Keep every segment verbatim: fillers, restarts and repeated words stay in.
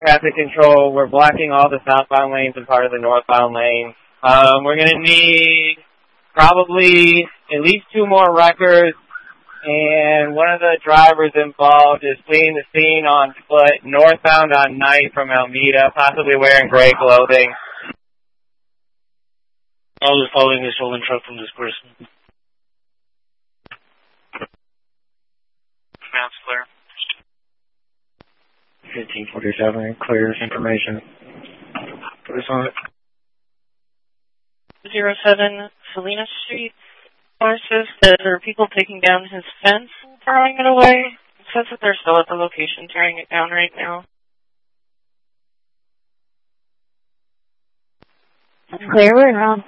traffic control. We're blocking all the southbound lanes and part of the northbound lanes. Um, we're going to need probably at least two more records, and one of the drivers involved is fleeing the scene on foot, northbound on Knight from Alameda, possibly wearing gray clothing. I was following a stolen truck from this person. Command's clear. fifteen forty-seven, clears information. Put us on it. Zero seven Salinas Street. Car says that there are people taking down his fence and throwing it away. It says that they're still at the location tearing it down right now. That's clear, we're on.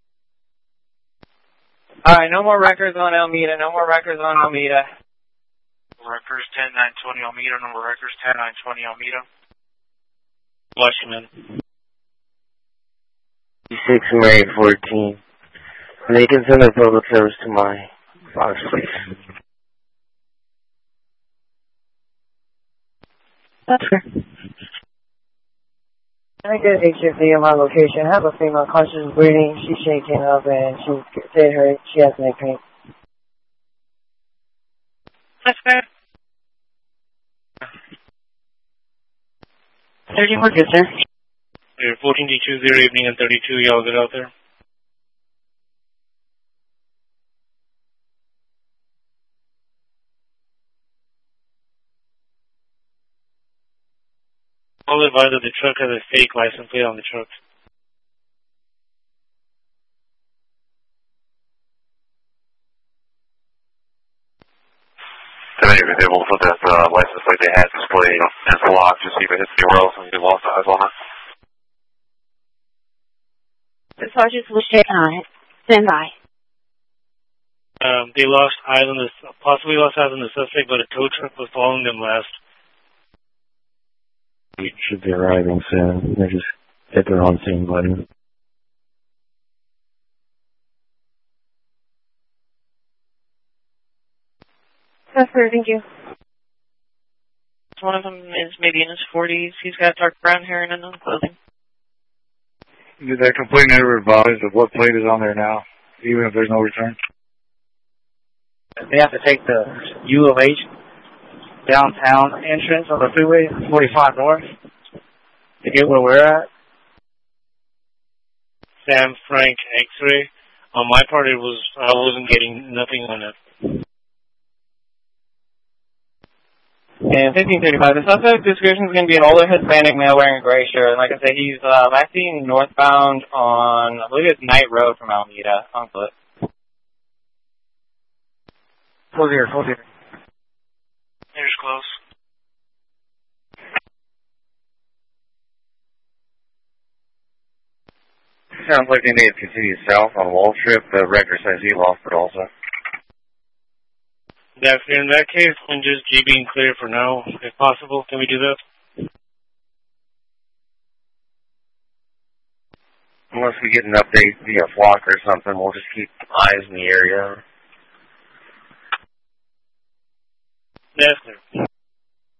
Alright, no more records on Alameda, no more records on Alameda. Records ten nine twenty Alameda, number records ten nine twenty Alameda. Washington. six May fourteen. They can send their public service to my box, please. That's fair. I get H F D on my location. I have a female conscious bleeding. She's shaking up and she said her she has neck pain. That's fair. thirty-one, good, sir. fourteen D two zero, evening and thirty-two, y'all good out there? I'll advise that the truck has a fake license plate on the truck. Today we've been able to put that uh, license plate they had displayed as blocked to see if it hits anywhere else and we lost eyes on it. The sergeant will check on it. Stand by. Um, they lost eyes on the, possibly lost eyes on the suspect, but a tow truck was following them last. We should be arriving soon. They just hit their on scene button. That's fair, thank you. One of them is maybe in his forties. He's got dark brown hair and unknown clothing. Did that complaint ever advise of what plate is on there now, even if there's no return? They have to take the U of H downtown entrance on the freeway, forty-five north, to get where we're at. Sam Frank X-ray. On my part, it was I wasn't getting nothing on it. And fifteen thirty-five, the suspect description is going to be an older Hispanic male wearing a gray shirt. And like I said, he's uh, last seen northbound on, I believe it's Knight Road from Alameda, on foot. Full here, full here. Here's close. Sounds like they need to continue south on Wall Strip. The record says he lost it also. That's in that case, when just G being clear for now, if possible. Can we do that? Unless we get an update via flock or something, we'll just keep eyes in the area. That's clear.